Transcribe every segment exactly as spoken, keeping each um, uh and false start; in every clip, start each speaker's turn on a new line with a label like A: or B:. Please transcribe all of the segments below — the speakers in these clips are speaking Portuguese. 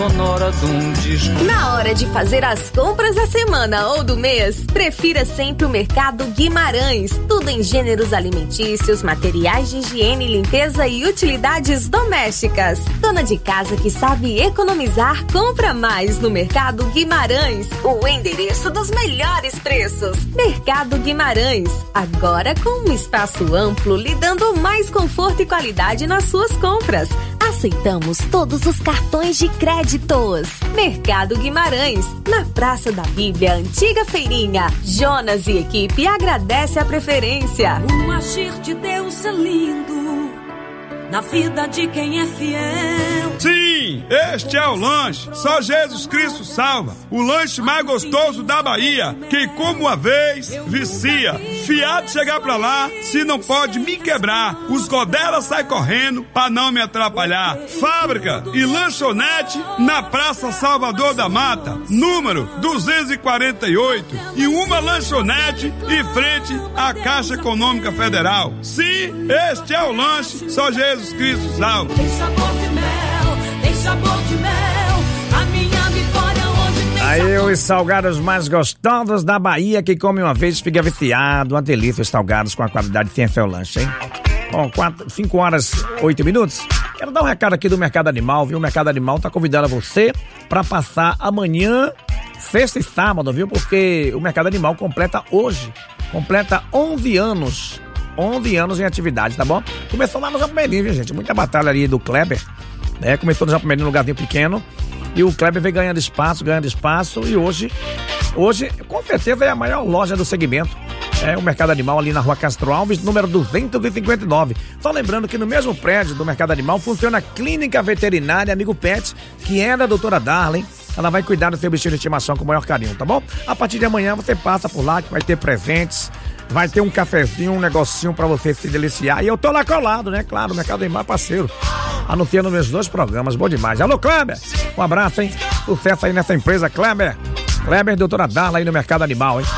A: Na hora de fazer as compras da semana ou do mês, prefira sempre o Mercado Guimarães. Tudo em gêneros alimentícios, materiais de higiene, limpeza e utilidades domésticas. Dona de casa que sabe economizar, compra mais no Mercado Guimarães. O endereço dos melhores preços. Mercado Guimarães. Agora com um espaço amplo, lhe dando mais conforto e qualidade nas suas compras. Aceitamos todos os cartões de créditos. Mercado Guimarães, na Praça da Bíblia, Antiga Feirinha. Jonas e equipe agradece a preferência.
B: O agir de Deus é lindo na vida de quem é fiel.
C: Sim, este é o lanche. Só Jesus Cristo salva. O lanche mais gostoso da Bahia, que como uma vez vicia. Fiado chegar pra lá, se não pode me quebrar. Os godelas saem correndo pra não me atrapalhar. Fábrica e lanchonete na Praça Salvador da Mata, número duzentos e quarenta e oito. E uma lanchonete em frente à Caixa Econômica Federal. Sim, este é o lanche. Só Jesus Cristo salva.
B: Tem sabor de mel, tem sabor de mel, a minha vitória onde tem
D: Aí
B: sabor.
D: os salgados mais gostosos da Bahia, que come uma vez fica viciado. Uma delícia os salgados com a qualidade que tem é o lanche, hein? Bom, cinco horas, oito minutos. Quero dar um recado aqui do Mercado Animal, viu? O Mercado Animal tá convidando a você para passar amanhã, sexta e sábado, viu? Porque o Mercado Animal completa hoje, completa onze anos. onze anos em atividade, tá bom? Começou lá no Japomelinho, viu, gente? Muita batalha ali do Kleber, né? Começou no Japomelinho, num lugarzinho pequeno. E o Kleber vem ganhando espaço, ganhando espaço. E hoje, hoje, com certeza, é a maior loja do segmento. É o Mercado Animal ali na Rua Castro Alves, número duzentos e cinquenta e nove. Só lembrando que no mesmo prédio do Mercado Animal funciona a Clínica Veterinária Amigo Pet, que é da doutora Darlene. Ela vai cuidar do seu bichinho de estimação com o maior carinho, tá bom? A partir de amanhã você passa por lá, que vai ter presentes. Vai ter um cafezinho, um negocinho pra você se deliciar. E eu tô lá colado, né? Claro, o Mercado Animal, parceiro. Anunciando meus dois programas, bom demais. Alô, Kleber! Um abraço, hein? Sucesso aí nessa empresa, Kleber. Kleber, doutora Darla aí no Mercado Animal, hein?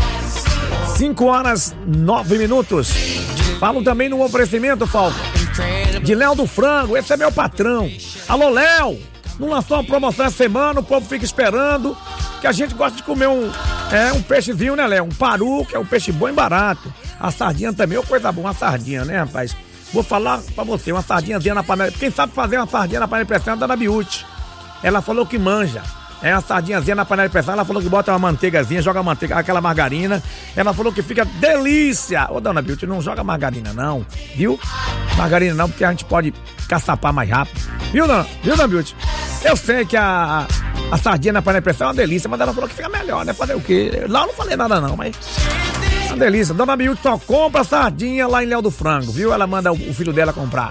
D: cinco horas, nove minutos. Falo também no oferecimento, Falco, de Léo do Frango. Esse é meu patrão. Alô, Léo! Não lançou uma promoção essa semana, o povo fica esperando. Que a gente gosta de comer um, é, um peixezinho, né, Léo? Um paru, que é um peixe bom e barato. A sardinha também é uma coisa boa, uma sardinha, né, rapaz? Vou falar pra você, uma sardinhazinha na panela. Quem sabe fazer uma sardinha na panela de pressão é a Dona Biute. Ela falou que manja. É uma sardinhazinha na panela de pressão. Ela falou que bota uma manteigazinha, joga manteiga, aquela margarina. Ela falou que fica delícia. Ô, Dona Biute, não joga margarina, não. Viu? Margarina não, porque a gente pode caçapar mais rápido. Viu, Dona? Viu, Dona Biute? Eu sei que a, a sardinha na panela de pressão é uma delícia, mas ela falou que fica melhor, né? Fazer o quê? Lá eu não falei nada, não, mas... É uma delícia. Dona Biute só compra sardinha lá em Léo do Frango, viu? Ela manda o, o filho dela comprar.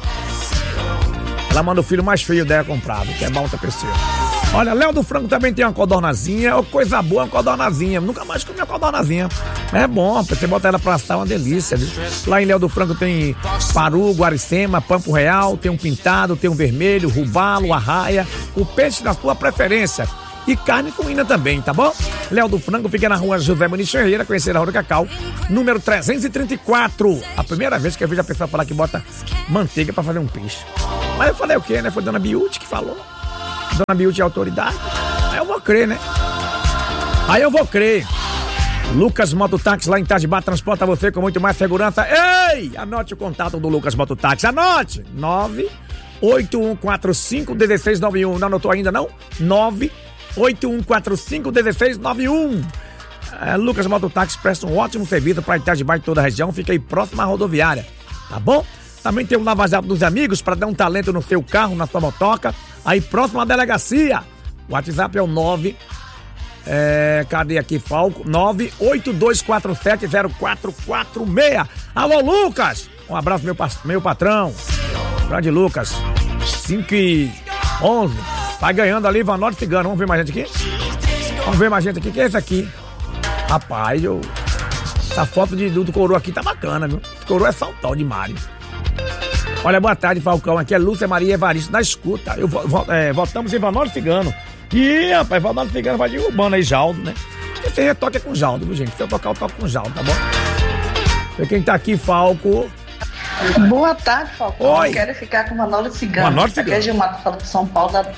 D: Ela manda o filho mais feio dela comprar, que é bom outra pessoa. Olha, Léo do Frango também tem uma codornazinha, coisa boa, uma codornazinha. Nunca mais comi uma codornazinha. É bom, você bota ela pra assar, uma delícia. Viu? Lá em Léo do Frango tem paru, guaricema, pampo real, tem um pintado, tem um vermelho, rubalo, arraia, o peixe da sua preferência. E carne suína também, tá bom? Léo do Frango fica na rua José Muniz Ferreira, conhecer a Rua do Cacau, número trezentos e trinta e quatro. A primeira vez que eu vejo a pessoa falar que bota manteiga pra fazer um peixe. Mas eu falei o quê, né? Foi Dona Biute que falou. Dona Biute é autoridade. Aí eu vou crer, né? Aí eu vou crer. Lucas Mototáxi lá em Itajubá transporta você com muito mais segurança. Ei! Anote o contato do Lucas Mototáxi. Anote! nove oito um quatro cinco um seis nove um. Não anotou ainda, não? nove oito um quatro cinco um seis nove um. É, Lucas Mototáxi presta um ótimo serviço para Itajubá e toda a região. Fica aí próximo à rodoviária. Tá bom? Também tem o Lava Jato dos Amigos para dar um talento no seu carro, na sua motoca. Aí próximo à delegacia. O WhatsApp é o nove. É, cadê aqui, Falco? nove oito dois quatro sete zero quatro quatro seis. Alô, Lucas! Um abraço, meu, meu patrão. Grande Lucas. cinco e onze. Vai ganhando ali, Vanode Cigano. Vamos ver mais gente aqui? Vamos ver mais gente aqui. Quem é esse aqui? Rapaz, eu... essa foto de, do, do coroa aqui tá bacana, viu? O coroa é saltão de Mário. Olha, boa tarde, Falcão. Aqui é Lúcia Maria Evaristo na escuta. Eu, vo, é, votamos em Vanode Cigano. Ih, rapaz, Vanode Cigano vai derrubando aí Jaldo, né? Esse retoque é com Jaldo, viu, gente? Se eu tocar, eu toco com Jaldo, tá bom? Vê quem tá aqui, Falco.
E: Boa tarde, Falcão.
D: Oi.
E: Eu quero ficar com Vanode Cigano.
D: Vanode Cigano.
E: Aqui é Gilmar, fala de São Paulo, da,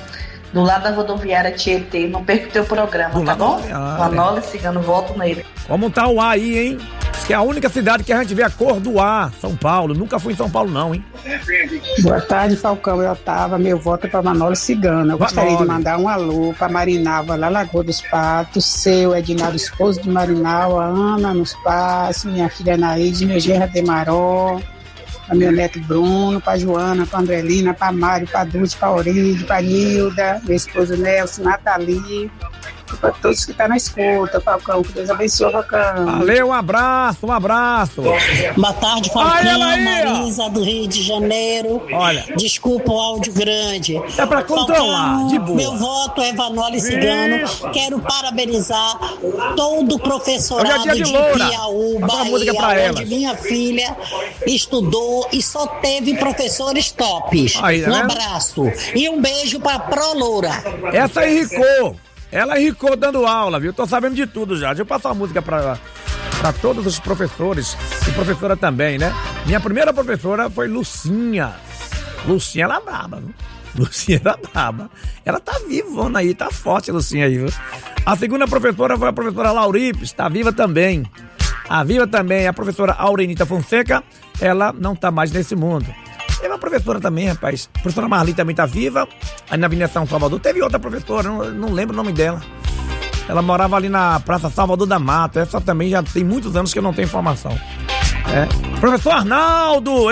E: do lado da rodoviária Tietê. Não perca o teu programa, tá bom? Manola Cigano, volto nele.
D: Como tá o ar aí, hein? Que é a única cidade que a gente vê a cor do ar, São Paulo. Nunca fui em São Paulo, não, hein?
F: Boa tarde, Falcão. Eu tava, meu voto é pra Manola Cigano. Eu gostaria Manole. de mandar um alô pra Marinalva, lá Lagoa dos Patos, seu Edinaldo, esposo de Marinalva, Ana nos Passos, minha filha Anaíde, meu genro Demaró, pra meu neto Bruno, pra Joana, pra Andrelina, pra Mário, pra Dulce, pra Oride, pra Nilda, meu esposo Nelson, Nathalie. Para todos que estão tá na escuta, Falcão, que Deus abençoe, Falcão.
D: Valeu, um abraço, um abraço.
G: Boa tarde, Falcão, Marisa do Rio de Janeiro.
D: Olha.
G: Desculpa o áudio grande.
D: É pra controlar,
G: Falcão,
D: de boa.
G: Meu voto é Vanoli Cigano. Isso. Quero parabenizar todo o professorado
D: de,
G: de Piauí, Bahia, onde minha filha estudou e só teve professores tops.
D: Aí, tá
G: um
D: vendo?
G: abraço e um beijo pra Pro Loura.
D: Essa enricou. Ela enricou dando aula, viu? Tô sabendo de tudo já. Deixa eu passar uma música pra, pra todos os professores e professora também, né? Minha primeira professora foi Lucinha. Lucinha era braba, viu? Lucinha era braba. Ela tá vivona aí, tá forte a Lucinha aí, viu? A segunda professora foi a professora Lauripes, tá viva também. A viva também é a professora Aurenita Fonseca. Ela não tá mais nesse mundo. Teve uma professora também, rapaz. A professora Marli também tá viva. Aí na Avenida São Salvador. Teve outra professora, não, não lembro o nome dela. Ela morava ali na Praça Salvador da Mata. Essa também já tem muitos anos que eu não tenho informação. É. Professor Arnaldo!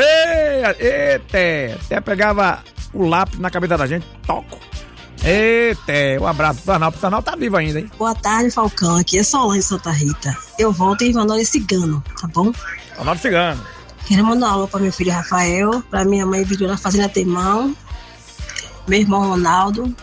D: Eita! Até pegava o lápis na cabeça da gente. Toco. Eita! Um abraço pro Arnaldo. O Arnaldo tá vivo ainda, hein?
H: Boa tarde, Falcão. Aqui é Solange Santa Rita. Eu volto em Vanoli Cigano, tá bom?
D: Vanoli Cigano.
H: Quero mandar um alô pra meu filho Rafael, pra minha mãe Vitor na Fazenda Temão, meu irmão Ronaldo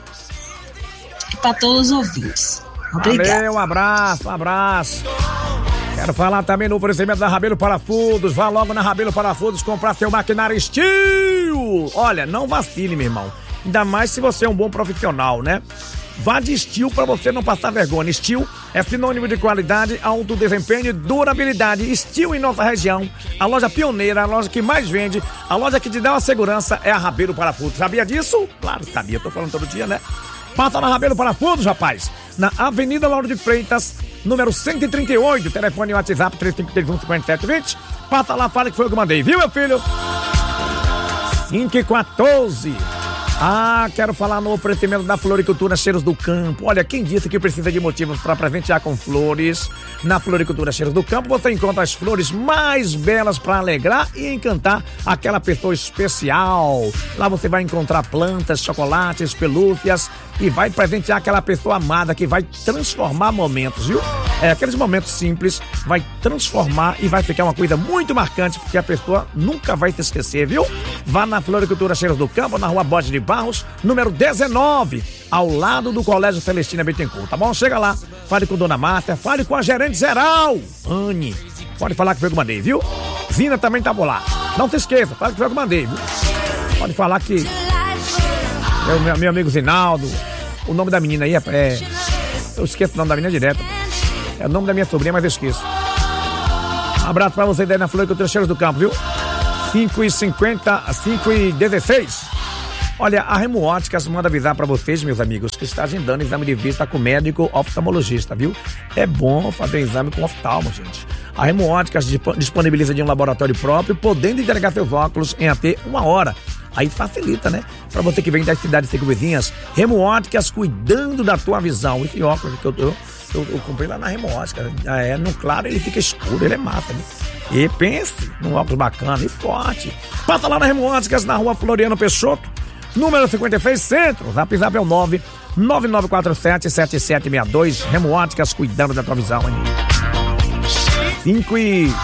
H: e pra todos os ouvintes. Obrigado.
D: Valeu, um abraço, um abraço. Quero falar também no oferecimento da Rabelo Parafusos. Vá logo na Rabelo Parafusos comprar seu maquinário Steel. Olha, não vacile, meu irmão. Ainda mais se você é um bom profissional, né? Vá de Steel pra você não passar vergonha. Steel é sinônimo de qualidade, alto desempenho e durabilidade. Steel em nossa região, a loja pioneira, a loja que mais vende, a loja que te dá uma segurança é a Rabelo Parafusos. Sabia disso? Claro, sabia, tô falando todo dia, né? Passa na Rabelo Parafusos, rapaz. Na Avenida Lauro de Freitas, número cento e trinta e oito, telefone e WhatsApp três cinco três um, cinco sete dois zero. Passa lá, fala que foi eu que mandei, viu, meu filho? cinco e quatorze. Ah, quero falar no oferecimento da Floricultura Cheiros do Campo. Olha, quem disse que precisa de motivos para presentear com flores? Na Floricultura Cheiros do Campo você encontra as flores mais belas para alegrar e encantar aquela pessoa especial. Lá você vai encontrar plantas, chocolates, pelúcias e vai presentear aquela pessoa amada que vai transformar momentos, viu? É, aqueles momentos simples vai transformar e vai ficar uma coisa muito marcante porque a pessoa nunca vai se esquecer, viu? Vá na Floricultura Cheiros do Campo, na Rua Borges de Barros, número dezenove, ao lado do Colégio Celestina Bittencourt, tá bom? Chega lá, fale com Dona Márcia, fale com a gerente geral, Anne. Pode falar que foi eu que mandei, viu? Zina também tá por lá. Não se esqueça, fale que foi eu que mandei, viu? Pode falar que meu, meu, meu amigo Zinaldo, o nome da menina aí é, é... Eu esqueço o nome da menina direto. É o nome da minha sobrinha, mas eu esqueço. Um abraço pra vocês aí na Floricultura Cheiros do Campo, viu? cinco e cinquenta, cinco e dezesseis. Olha, a Remo Óticas manda avisar pra vocês, meus amigos, que está agendando exame de vista com médico oftalmologista, viu? É bom fazer exame com oftalmo, gente. A Remo Óticas disponibiliza de um laboratório próprio, podendo entregar seus óculos em até uma hora. Aí facilita, né? Pra você que vem das cidades circunvizinhas, Remo Óticas cuidando da tua visão. Esse óculos que eu, eu, eu, eu comprei lá na Remo Óticas. É, no claro ele fica escuro, ele é massa, né? E pense num óculos bacana e forte. Passa lá na Remo Óticas, na Rua Floriano Peixoto, número cinquenta e seis, Centro. Zap Zap é o nove nove nove quatro sete sete sete seis dois. Remo Óticas cuidando da tua visão, hein? cinco e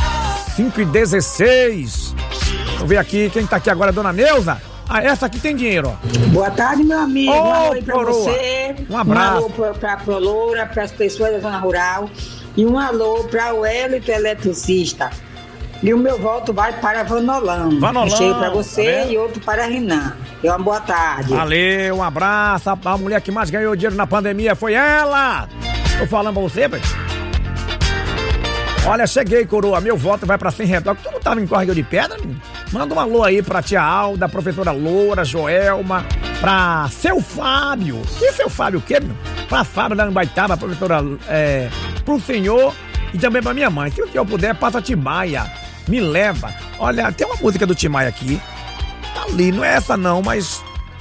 D: dezesseis. Vamos ver aqui, quem tá aqui agora é a Dona Neuza. Ah, essa aqui tem dinheiro, ó.
I: Boa tarde, meu amigo.
D: Ô,
I: um alô aí pra
D: coroa.
I: você.
D: Um abraço.
I: Um alô pra, pra Proloura, pras pessoas da zona rural. E um alô pra o Hélito Eletricista. E o meu voto vai para Vanolão.
D: Vanolão.
I: Um cheio pra você
D: tá
I: e outro para Renan. E uma boa tarde.
D: Valeu, um abraço. A mulher que mais ganhou dinheiro na pandemia foi ela. Tô falando pra você, pai. Olha, cheguei, coroa. Meu voto vai pra cem retoque. Tu não tava em Córrego de Pedra, menino? Manda um alô aí pra tia Alda, professora Loura, Joelma, Pra seu Fábio. E seu Fábio o quê, meu? Pra Fábio da Ambaitaba, professora, é, pro senhor e também pra minha mãe. Se o senhor puder, passa Timaya. Me leva. Olha, tem uma música do Timaya aqui. Tá ali, não é essa não, mas...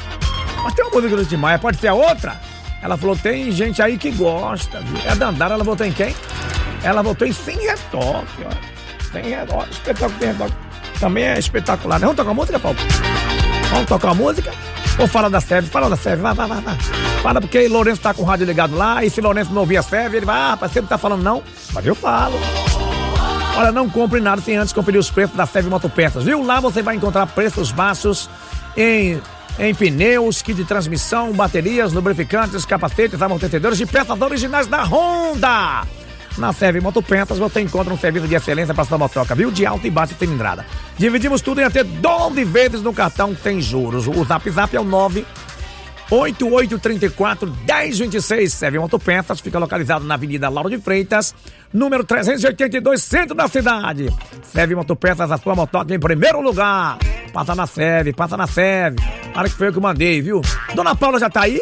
D: Mas tem uma música do Timaya, pode ser a outra? Ela falou, tem gente aí que gosta, viu? É a Dandara, ela votou em quem? Ela votou em Sem Retoque, ó. Sem Retoque, espetáculo sem retoque. Também é espetacular, né? Vamos tocar a música, Paulo? Vamos tocar a música? Ou fala da Sérvia? Fala da Sérvia, vai, vai, vai, vai. Fala porque Lourenço tá com o rádio ligado lá, e se Lourenço não ouvir a Sérvia, ele vai, ah, rapaz, você não tá falando não? Mas eu falo. Olha, não compre nada sem antes conferir os preços da Sérvia Motopeças, viu? Lá você vai encontrar preços baixos em... em pneus, kit de transmissão, baterias, lubrificantes, capacetes, amortecedores e peças originais da Honda. Na Sérvia Motopeças você encontra um serviço de excelência para sua motoca, viu? De alta e baixa cilindrada. Dividimos tudo em até doze vezes no cartão sem juros. O Zap Zap é o nove oito oito três quatro, um zero dois seis. Sérvia Motopeças fica localizado na Avenida Lauro de Freitas, número trezentos e oitenta e dois, centro da cidade. Sérvia Motopeças, a sua motoca em primeiro lugar. Passa na Sérvia, passa na Sérvia. Olha que foi eu que mandei, viu? Dona Paula já tá aí?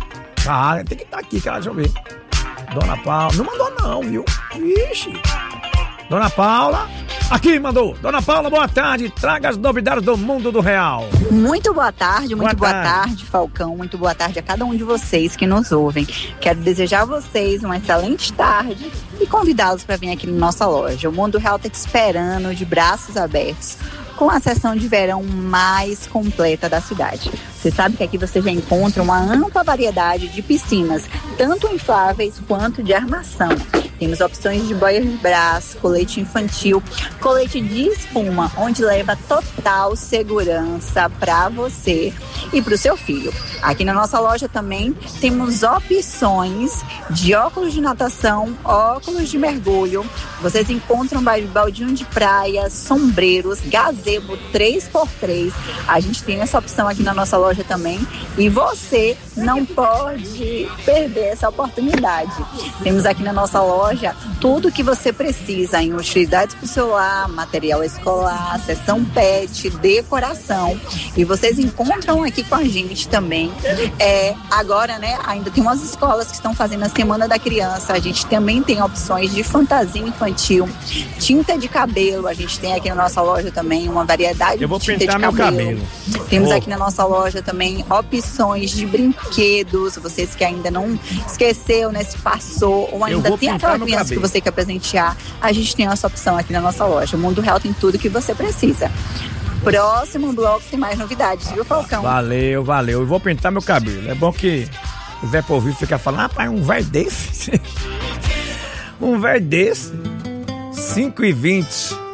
D: Ah, tem que estar tá aqui, cara, deixa eu ver. Dona Paula, não mandou não, viu? Vixe. Dona Paula, aqui mandou. Dona Paula, boa tarde. Traga as novidades do mundo do real.
J: Muito boa tarde, muito boa, boa tarde. tarde, Falcão. Muito boa tarde a cada um de vocês que nos ouvem. Quero desejar a vocês uma excelente tarde e convidá-los para vir aqui na nossa loja. O Mundo Real está te esperando de braços abertos, com a seção de verão mais completa da cidade. Você sabe que aqui você já encontra uma ampla variedade de piscinas, tanto infláveis quanto de armação. Temos opções de boia de braço, colete infantil, colete de espuma, onde leva total segurança para você e para o seu filho. Aqui na nossa loja também temos opções de óculos de natação, óculos de mergulho. Vocês encontram baldinho de praia, sombreiros, gazebo três por três. A gente tem essa opção aqui na nossa loja também e você não pode perder essa oportunidade. Temos aqui na nossa loja tudo o que você precisa em utilidades para o celular, material escolar, seção pet, decoração. E vocês encontram aqui com a gente também. É, agora, né, ainda tem umas escolas que estão fazendo a Semana da Criança. A gente também tem opções de fantasia infantil, tinta de cabelo. A gente tem aqui na nossa loja também uma variedade
D: Eu vou
J: de tinta
D: pintar
J: de cabelo.
D: Meu cabelo.
J: Temos
D: oh.
J: aqui na nossa loja também opções de brinquedos. Vocês que ainda não esqueceu, né, se passou ou ainda tem aquela criança que você quer presentear, a gente tem essa opção aqui na nossa loja. O Mundo Real tem tudo que você precisa. Próximo bloco tem mais novidades, viu, Falcão?
D: Valeu, valeu. Eu vou pintar meu cabelo. É bom que o Zé Povinho fica falando, rapaz, um velho desse? um velho desse? cinco e vinte.